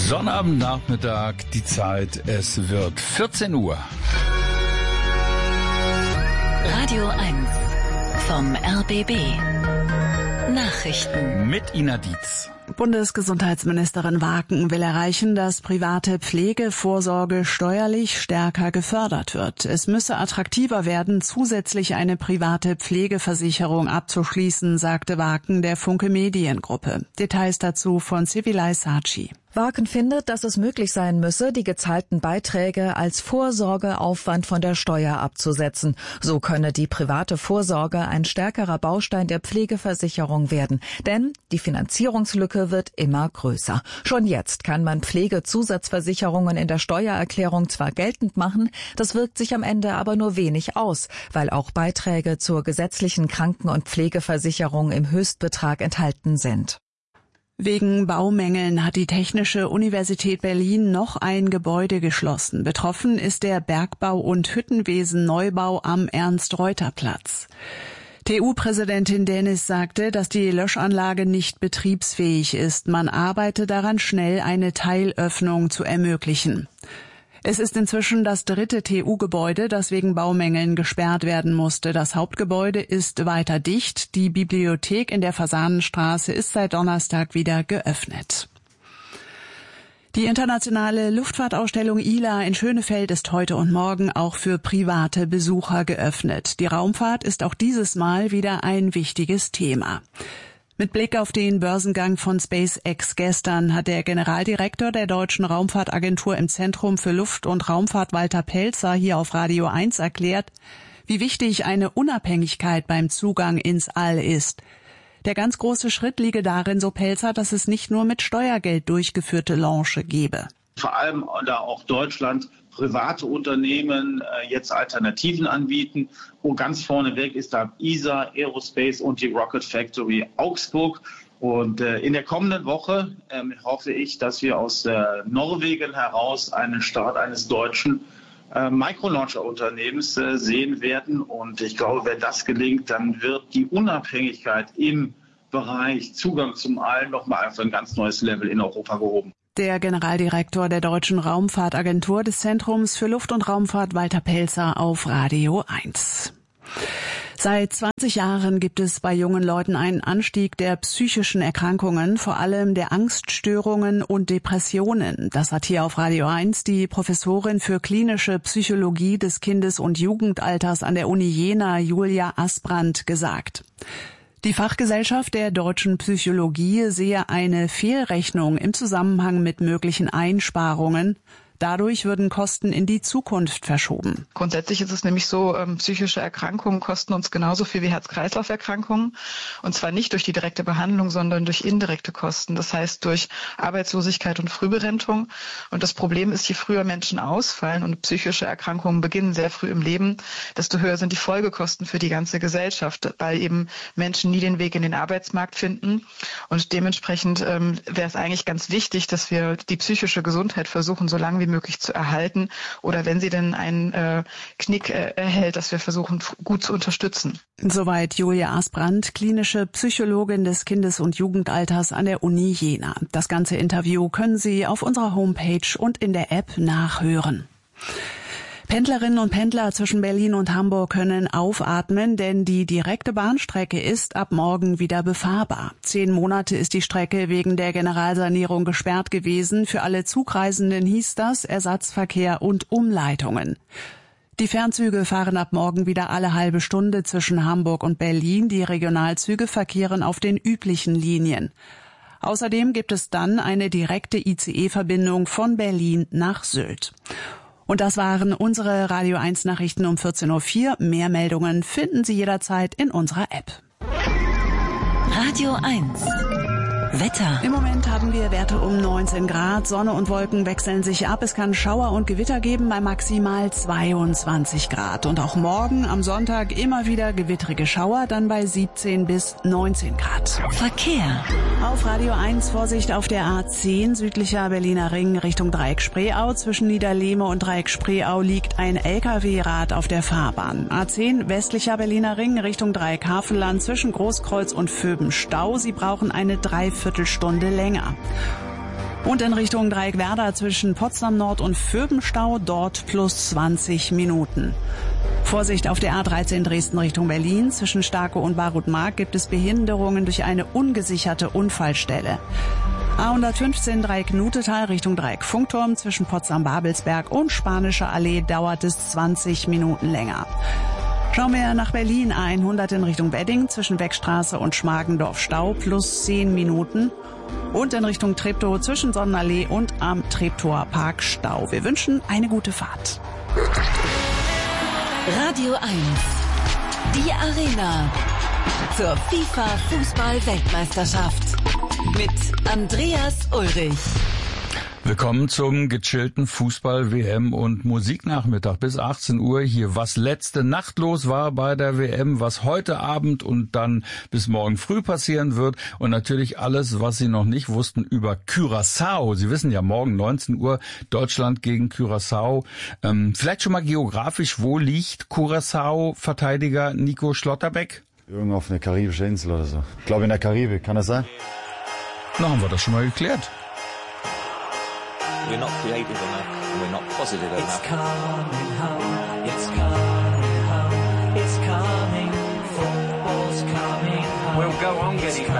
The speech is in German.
Sonnabendnachmittag, die Zeit, es wird 14 Uhr. Radio 1 vom RBB. Nachrichten mit Ina Dietz. Bundesgesundheitsministerin Waken will erreichen, dass private Pflegevorsorge steuerlich stärker gefördert wird. Es müsse attraktiver werden, zusätzlich eine private Pflegeversicherung abzuschließen, sagte Waken der Funke Mediengruppe. Details dazu von Civilay Sachi. Waken findet, dass es möglich sein müsse, die gezahlten Beiträge als Vorsorgeaufwand von der Steuer abzusetzen. So könne die private Vorsorge ein stärkerer Baustein der Pflegeversicherung werden. Denn die Finanzierungslücke wird immer größer. Schon jetzt kann man Pflegezusatzversicherungen in der Steuererklärung zwar geltend machen, das wirkt sich am Ende aber nur wenig aus, weil auch Beiträge zur gesetzlichen Kranken- und Pflegeversicherung im Höchstbetrag enthalten sind. Wegen Baumängeln hat die Technische Universität Berlin noch ein Gebäude geschlossen. Betroffen ist der Bergbau- und Hüttenwesen-Neubau am Ernst-Reuter-Platz. TU-Präsidentin Dennis sagte, dass die Löschanlage nicht betriebsfähig ist. Man arbeite daran, schnell eine Teilöffnung zu ermöglichen. Es ist inzwischen das 3. TU-Gebäude, das wegen Baumängeln gesperrt werden musste. Das Hauptgebäude ist weiter dicht. Die Bibliothek in der Fasanenstraße ist seit Donnerstag wieder geöffnet. Die internationale Luftfahrtausstellung ILA in Schönefeld ist heute und morgen auch für private Besucher geöffnet. Die Raumfahrt ist auch dieses Mal wieder ein wichtiges Thema. Mit Blick auf den Börsengang von SpaceX gestern hat der Generaldirektor der Deutschen Raumfahrtagentur im Zentrum für Luft- und Raumfahrt Walter Pelzer hier auf Radio 1 erklärt, wie wichtig eine Unabhängigkeit beim Zugang ins All ist. Der ganz große Schritt liege darin, so Pelzer, dass es nicht nur mit Steuergeld durchgeführte Launche gebe. Vor allem da auch Deutschland private Unternehmen jetzt Alternativen anbieten. Und ganz vorneweg ist da ESA, Aerospace und die Rocket Factory Augsburg. Und in der kommenden Woche hoffe ich, dass wir aus Norwegen heraus einen Start eines deutschen Microlauncher-Unternehmens sehen werden. Und ich glaube, wenn das gelingt, dann wird die Unabhängigkeit im Bereich Zugang zum All nochmal auf ein ganz neues Level in Europa gehoben. Der Generaldirektor der Deutschen Raumfahrtagentur des Zentrums für Luft- und Raumfahrt Walter Pelzer auf Radio 1. Seit 20 Jahren gibt es bei jungen Leuten einen Anstieg der psychischen Erkrankungen, vor allem der Angststörungen und Depressionen. Das hat hier auf Radio 1 die Professorin für klinische Psychologie des Kindes- und Jugendalters an der Uni Jena, Julia Asbrandt, gesagt. Die Fachgesellschaft der deutschen Psychologie sehe eine Fehlrechnung im Zusammenhang mit möglichen Einsparungen. Dadurch würden Kosten in die Zukunft verschoben. Grundsätzlich ist es nämlich so, psychische Erkrankungen kosten uns genauso viel wie Herz-Kreislauf-Erkrankungen. Und zwar nicht durch die direkte Behandlung, sondern durch indirekte Kosten. Das heißt durch Arbeitslosigkeit und Frühberentung. Und das Problem ist, je früher Menschen ausfallen und psychische Erkrankungen beginnen sehr früh im Leben, desto höher sind die Folgekosten für die ganze Gesellschaft, weil eben Menschen nie den Weg in den Arbeitsmarkt finden. Und dementsprechend wäre es eigentlich ganz wichtig, dass wir die psychische Gesundheit versuchen, so lange wie möglich zu erhalten oder wenn sie denn einen Knick erhält, dass wir versuchen, gut zu unterstützen. Soweit Julia Asbrandt, klinische Psychologin des Kindes- und Jugendalters an der Uni Jena. Das ganze Interview können Sie auf unserer Homepage und in der App nachhören. Pendlerinnen und Pendler zwischen Berlin und Hamburg können aufatmen, denn die direkte Bahnstrecke ist ab morgen wieder befahrbar. 10 Monate ist die Strecke wegen der Generalsanierung gesperrt gewesen. Für alle Zugreisenden hieß das Ersatzverkehr und Umleitungen. Die Fernzüge fahren ab morgen wieder alle halbe Stunde zwischen Hamburg und Berlin. Die Regionalzüge verkehren auf den üblichen Linien. Außerdem gibt es dann eine direkte ICE-Verbindung von Berlin nach Sylt. Und das waren unsere Radio 1 Nachrichten um 14.04 Uhr. Mehr Meldungen finden Sie jederzeit in unserer App. Radio 1 Wetter. Im Moment haben wir Werte um 19 Grad. Sonne und Wolken wechseln sich ab. Es kann Schauer und Gewitter geben bei maximal 22 Grad. Und auch morgen am Sonntag immer wieder gewittrige Schauer, dann bei 17 bis 19 Grad. Verkehr. Auf Radio 1 Vorsicht auf der A10 südlicher Berliner Ring Richtung Dreieck Spreeau. Zwischen Niederlehme und Dreieck Spreeau liegt ein LKW-Rad auf der Fahrbahn. A10 westlicher Berliner Ring Richtung Dreieck Havelland zwischen Großkreuz und Vöben Stau. Sie brauchen eine Dreiviertelstunde länger. Und in Richtung Dreieckwerder zwischen Potsdam Nord und Vöbenstau, dort plus 20 Minuten. Vorsicht auf der A13 Dresden Richtung Berlin. Zwischen Starke und Barutmark gibt es Behinderungen durch eine ungesicherte Unfallstelle. A115 Dreieck Nutetal Richtung Dreieck Funkturm. Zwischen Potsdam-Babelsberg und Spanische Allee dauert es 20 Minuten länger. Schauen wir nach Berlin. A100 in Richtung Wedding zwischen Beckstraße und Schmargendorf Stau plus 10 Minuten. Und in Richtung Treptow zwischen Sonnenallee und am Treptower Park Stau. Wir wünschen eine gute Fahrt. Radio 1. Die Arena. Zur FIFA-Fußball-Weltmeisterschaft. Mit Andreas Ulrich. Willkommen zum gechillten Fußball-WM- und Musiknachmittag bis 18 Uhr hier. Was letzte Nacht los war bei der WM, was heute Abend und dann bis morgen früh passieren wird und natürlich alles, was Sie noch nicht wussten über Curaçao. Sie wissen ja, morgen 19 Uhr Deutschland gegen Curaçao. Vielleicht schon mal geografisch, wo liegt Curaçao, Verteidiger Nico Schlotterbeck? Irgendwo auf einer karibischen Insel oder so. Ich glaube in der Karibik, kann das sein? Na, haben wir das schon mal geklärt. We're not creative enough, we're not positive enough.